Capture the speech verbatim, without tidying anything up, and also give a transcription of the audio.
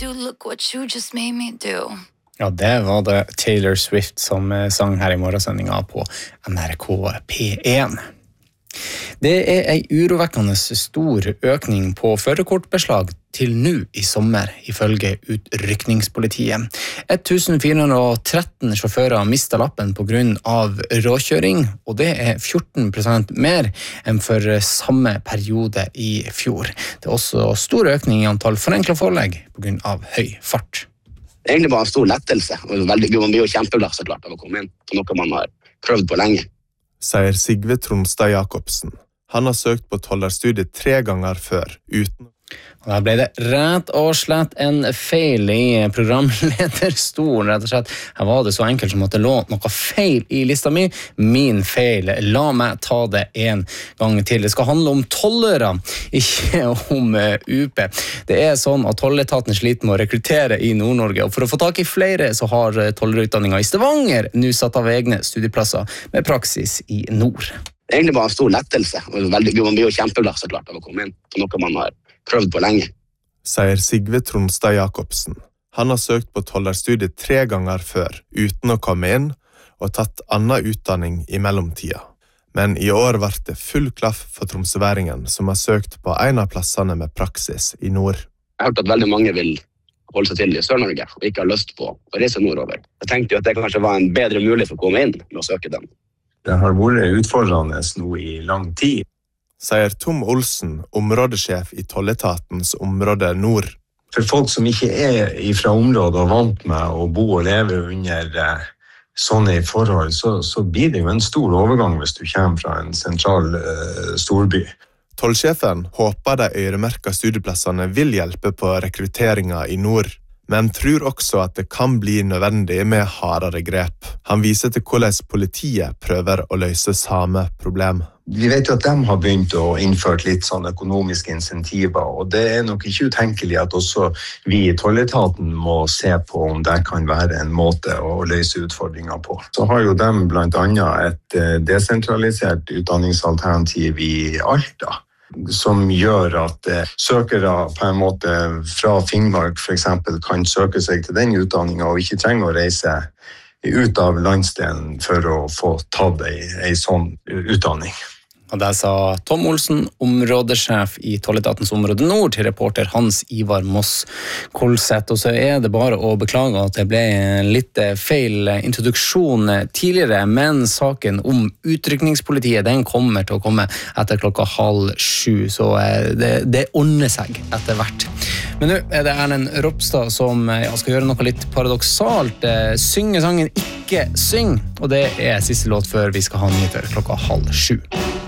do, look what you just made me do. Ja, det var det Taylor Swift som sang her i morgensendingen på N R K P én. Det er en urovekkende stor økning på førerkortbeslag til nå i sommer, ifølge utrykningspolitiet. fjorten hundre og tretten sjåfører mistet lappen på grunn av råkjøring, og det er fjorten prosent mer enn for samme periode i fjor. Det er også stor økning i antall forenklet forelegg på grunn av høy fart. Det er egentlig bare en stor lettelse, og veldig, man blir jo kjempeglad så klart av å komme inn på noe man har prøvd på lenge. Sier Sigve Tronstad Jakobsen. Han har søkt på tollerstudiet tre ganger før, uten... Og da ble det rett og slett en feil i programlederstolen, rett og slett. Her var det så enkelt som at det lå noe feil i lista mi. Min feil. La meg ta det en gang til. Det skal handle om tollere, ikke om U P. Det er sånn at tolletaten sliter med å rekruttere i Nord-Norge, og for å få tak i flere så har tollerutdanningen i Stavanger nå satt av egne studieplasser med praksis i nord. Det er egentlig bare en stor lettelse, og veldig, man blir jo kjempeglad så klart av å komme inn på noe man har prøvd på lenge. Sier Sigve Tronstad Jakobsen. Han har søkt på tollerstudiet tre ganger før, uten å komme inn, og tatt annen utdanning i mellomtida. Men i år var det full klaff for tromsøværingen, som har søkt på en av plassene med praksis i nord. Jeg har hørt at veldig mange vil holde seg til i Sør-Norge, og ikke har lyst på å reise nordover. Jeg tenkte jo at det kanskje var en bedre mulighet for å komme inn med å søke den. Det har vært utfordrende nå i lang tid. Sier Tom Olsen, områdesjef i tolletatens område nord. For folk som ikke er fra området og vant med å bo og leve under eh, sånne forhold, så, så blir det jo en stor overgang hvis du kommer fra en sentral eh, storby. Tollsjefen håper de øremerka studieplassene vil hjelpe på rekrutteringa i nord, men tror også at det kan bli nødvendig med hardere grep. Han viser til hvordan politiet prøver å løse samme problem. Vi vet jo at de har begynt å innføre litt sånn økonomiske insentiver, og det er nok ikke utenkelig at også vi i tolletaten må se på om det kan være en måte å løse utfordringer på. Så har jo de blant annet et desentralisert utdanningsalternativ i Alta, som gjør at eh, søkere på en måte fra Finnmark for eksempel kan søke seg til den utdanningen og ikke trenger å reise ut av landsdelen for å få tatt en sånn utdanning. Og det sa Tom Olsen, områdesjef i tolletatens område nord, til reporter Hans Ivar Moss Kolseth. Og så er det bare å beklage at det ble en litt feil introduksjon tidligere, men saken om utrykningspolitiet, den kommer til å komme etter klokka halv sju, så det, det ordner seg etter hvert. Men nå er det Erlend Ropstad som skal gjøre noe litt paradoksalt. Synge sangen Ikke syng, og det er siste låt før vi skal ha nyheter klokka halv sju.